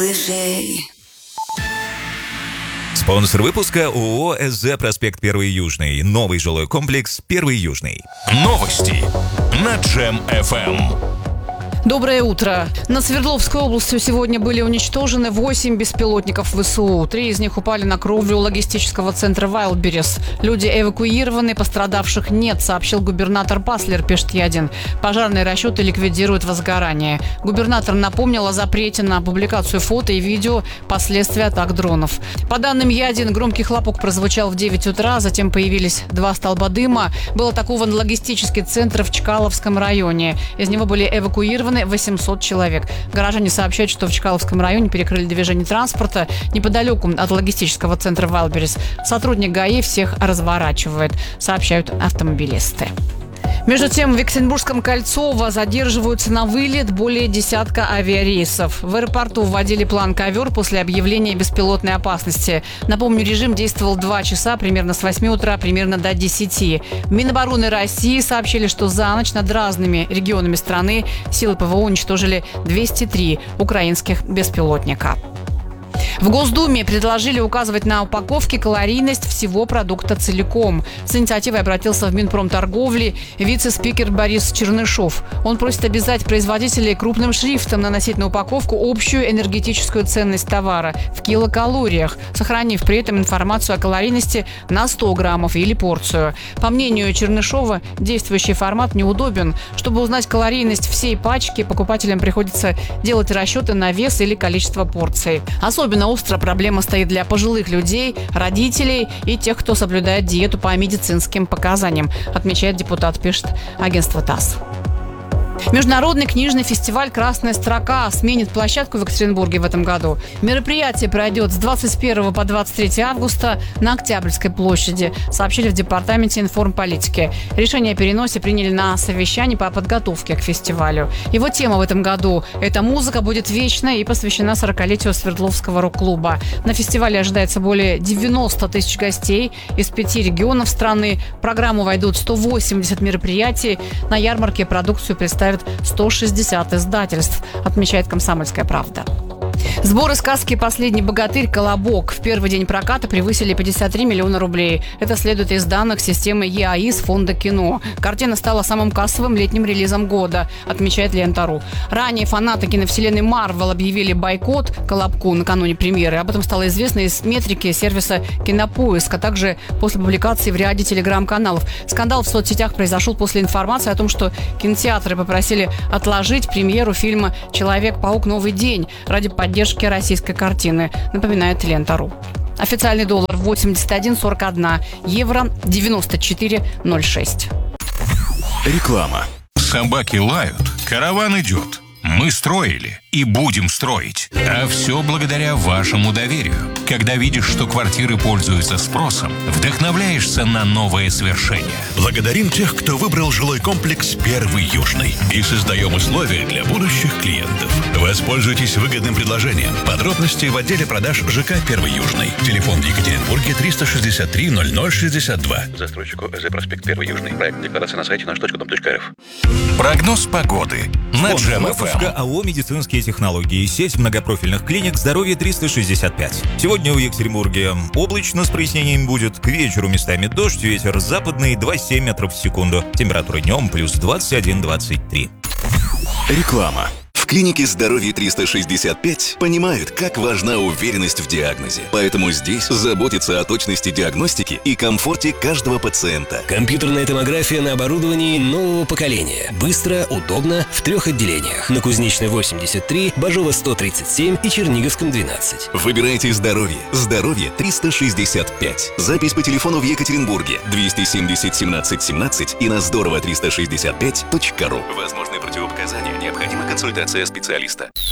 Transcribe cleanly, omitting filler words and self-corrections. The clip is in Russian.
Спонсор выпуска ООО «СЗ Проспект 1 Южный». Новый жилой комплекс 1 Южный. Новости на Джем-ФМ. Доброе утро. На Свердловской области сегодня были уничтожены 8 беспилотников ВСУ. 3 из них упали на кровлю логистического центра Вайлдберрис. Люди эвакуированы, пострадавших нет, сообщил губернатор Паслер Пештьядин. Пожарные расчеты ликвидируют возгорание. Губернатор напомнил о запрете на публикацию фото и видео последствий атак дронов. По данным Ядин, громкий хлопок прозвучал в 9 утра, затем появились 2 столба дыма. Был атакован логистический центр в Чкаловском районе. Из него были эвакуированы 800 человек. Горожане сообщают, что в Чкаловском районе перекрыли движение транспорта неподалеку от логистического центра Вайлдберрис. Сотрудник ГАИ всех разворачивает, сообщают автомобилисты. Между тем, в Екатеринбургском Кольцово задерживаются на вылет более десятка авиарейсов. В аэропорту вводили план «Ковер» после объявления беспилотной опасности. Напомню, режим действовал 2 часа, примерно с 8 утра, примерно до 10. В Минобороны России сообщили, что за ночь над разными регионами страны силы ПВО уничтожили 203 украинских беспилотника. В Госдуме предложили указывать на упаковке калорийность всего продукта целиком. С инициативой обратился в Минпромторговли вице-спикер Борис Чернышов. Он просит обязать производителей крупным шрифтом наносить на упаковку общую энергетическую ценность товара в килокалориях, сохранив при этом информацию о калорийности на 100 граммов или порцию. По мнению Чернышова, действующий формат неудобен. Чтобы узнать калорийность всей пачки, покупателям приходится делать расчеты на вес или количество порций. Особенно остро проблема стоит для пожилых людей, родителей и тех, кто соблюдает диету по медицинским показаниям, отмечает депутат, пишет агентство ТАСС. Международный книжный фестиваль «Красная строка» сменит площадку в Екатеринбурге в этом году. Мероприятие пройдет с 21 по 23 августа на Октябрьской площади, сообщили в Департаменте информполитики. Решение о переносе приняли на совещании по подготовке к фестивалю. Его тема в этом году – «Эта музыка будет вечной» и посвящена 40-летию Свердловского рок-клуба. На фестивале ожидается более 90 тысяч гостей из 5 регионов страны. В программу войдут 180 мероприятий. На ярмарке продукцию представят 160 издательств, отмечает «Комсомольская правда». Сборы сказки «Последний богатырь. Колобок» в первый день проката превысили 53 миллиона рублей. Это следует из данных системы ЕАИС Фонда кино. Картина стала самым кассовым летним релизом года, отмечает Лента.ру. Ранее фанаты киновселенной Марвел объявили бойкот «Колобку» накануне премьеры. Об этом стало известно из метрики сервиса «Кинопоиск», а также после публикации в ряде телеграм-каналов. Скандал в соцсетях произошел после информации о том, что кинотеатры попросили отложить премьеру фильма «Человек-паук. Новый день» ради поддержки российской картины, напоминает Лента.ру. Официальный доллар 81,41, евро 94,06. Реклама. Собаки лают, караван идет. Мы строили и будем строить. А все благодаря вашему доверию. Когда видишь, что квартиры пользуются спросом, вдохновляешься на новые свершения. Благодарим тех, кто выбрал жилой комплекс 1 Южный. И создаем условия для будущих клиентов. Воспользуйтесь выгодным предложением. Подробности в отделе продаж ЖК 1 Южный. Телефон в Екатеринбурге 363 0062. Застройщику СЗ Проспект 1 Южный. Проект декларации на сайте наш.дом.рф. Прогноз погоды на Джем-ФМ. АО «Медицинские технологии». Сеть многопрофильных клиник «Здоровье 365». Сегодня в Екатеринбурге облачно с прояснением будет. К вечеру местами дождь, ветер западный 2,7 метров в секунду. Температура днем плюс 21-23. Реклама. В клинике «Здоровье 365» понимают, как важна уверенность в диагнозе. Поэтому здесь заботятся о точности диагностики и комфорте каждого пациента. Компьютерная томография на оборудовании нового поколения. Быстро, удобно, в 3 отделениях. На Кузнечной 83, Бажова 137 и Черниговском 12. Выбирайте «Здоровье». «Здоровье 365». Запись по телефону в Екатеринбурге 270 17 17 и на здорово365.ру. Возможны противопоказания. Необходима консультация специалиста.